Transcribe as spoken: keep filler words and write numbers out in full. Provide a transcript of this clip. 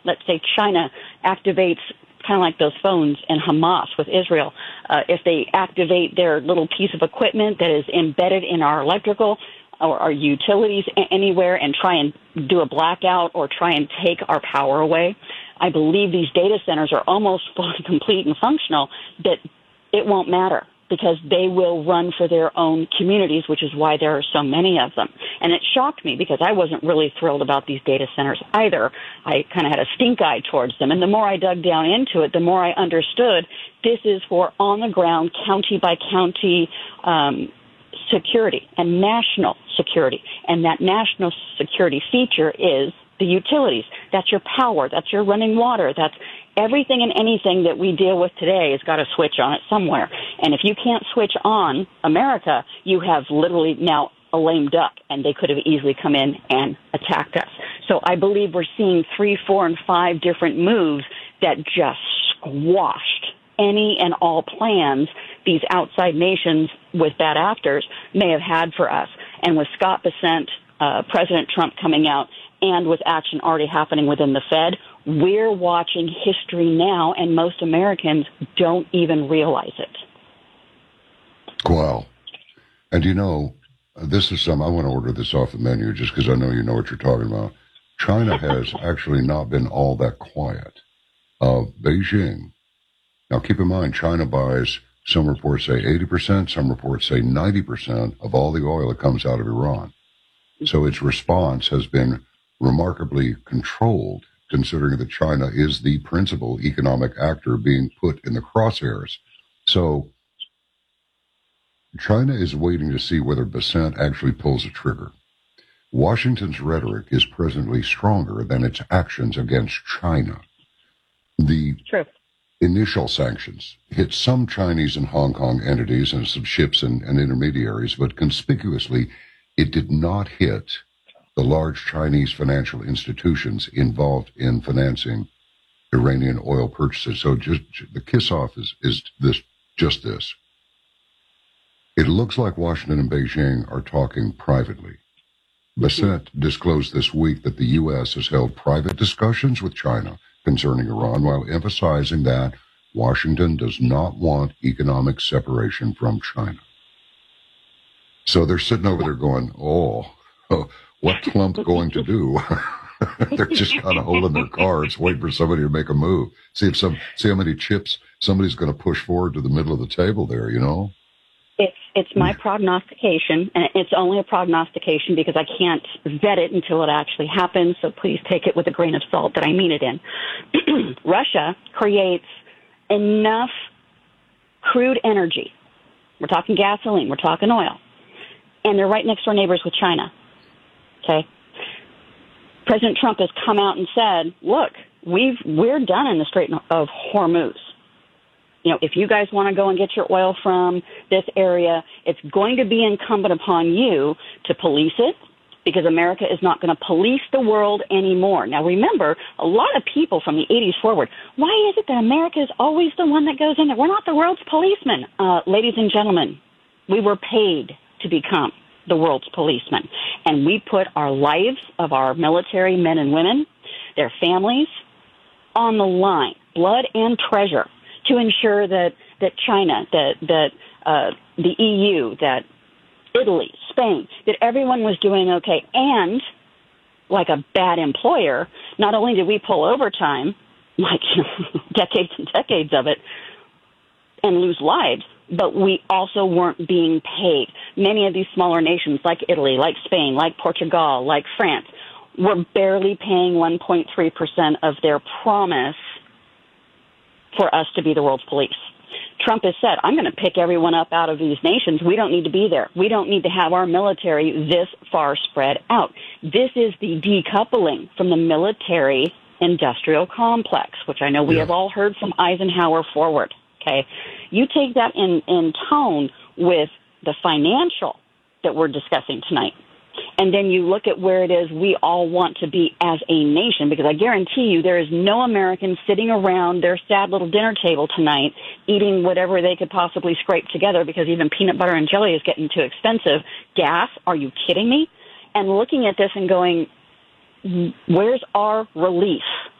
let's say China activates kind of like those phones in Hamas with Israel. Uh, if they activate their little piece of equipment that is embedded in our electrical or our utilities anywhere and try and do a blackout or try and take our power away, I believe these data centers are almost fully complete and functional, that it won't matter because they will run for their own communities, which is why there are so many of them. And it shocked me because I wasn't really thrilled about these data centers either. I kind of had a stink eye towards them. And the more I dug down into it, the more I understood this is for on-the-ground, county-by-county um, security and national security. And that national security feature is the utilities. That's your power. That's your running water. That's everything and anything that we deal with today has got a switch on it somewhere. And if you can't switch on America, you have literally now a lame duck, and they could have easily come in and attacked us. So I believe we're seeing three, four, and five different moves that just squashed any and all plans these outside nations with bad actors may have had for us. And with Scott Bessent, uh, President Trump coming out, and with action already happening within the Fed, we're watching history now, and most Americans don't even realize it. Wow. And you know, this is some, I want to order this off the menu just because I know you know what you're talking about. China has actually not been all that quiet. Uh, Beijing, now keep in mind, China buys, some reports say eighty percent, some reports say ninety percent of all the oil that comes out of Iran. So its response has been remarkably controlled, considering that China is the principal economic actor being put in the crosshairs. So China is waiting to see whether Bessent actually pulls a trigger. Washington's rhetoric is presently stronger than its actions against China. The True. initial sanctions hit some Chinese and Hong Kong entities and some ships and, and intermediaries, but conspicuously, it did not hit the large Chinese financial institutions involved in financing Iranian oil purchases. So just the kiss-off is, is this, just this. It looks like Washington and Beijing are talking privately. Bessent disclosed this week that the U S has held private discussions with China concerning Iran, while emphasizing that Washington does not want economic separation from China. So they're sitting over there going, oh, oh what Trump going to do? They're just kind of holding their cards, waiting for somebody to make a move. See if some, see how many chips somebody's going to push forward to the middle of the table there, you know? It's it's my prognostication, and it's only a prognostication because I can't vet it until it actually happens, so please take it with a grain of salt that I mean it in. Russia creates enough crude energy. We're talking gasoline, we're talking oil, and they're right next door neighbors with China. Okay? President Trump has come out and said, look, we've, we're done in the Strait of Hormuz. You know, if you guys want to go and get your oil from this area, it's going to be incumbent upon you to police it, because America is not going to police the world anymore. Now, remember, a lot of people from the eighties forward, why is it that America is always the one that goes in there? We're not the world's policemen. Uh, ladies and gentlemen, we were paid to become the world's policemen. And we put our lives of our military men and women, their families, on the line, blood and treasure, to ensure that, that China, that, that uh, the E U, that Italy, Spain, that everyone was doing okay. And like a bad employer, not only did we pull overtime, like decades and decades of it, and lose lives, but we also weren't being paid. Many of these smaller nations like Italy, like Spain, like Portugal, like France, were barely paying one point three percent of their promise for us to be the world's police. Trump has said, I'm going to pick everyone up out of these nations. We don't need to be there. We don't need to have our military this far spread out. This is the decoupling from the military industrial complex, which I know we yeah. have all heard from Eisenhower forward. Okay, you take that in, in tone with the financial that we're discussing tonight. And then you look at where it is we all want to be as a nation, because I guarantee you there is no American sitting around their sad little dinner table tonight eating whatever they could possibly scrape together, because even peanut butter and jelly is getting too expensive. Gas, are you kidding me? And looking at this and going, where's our relief?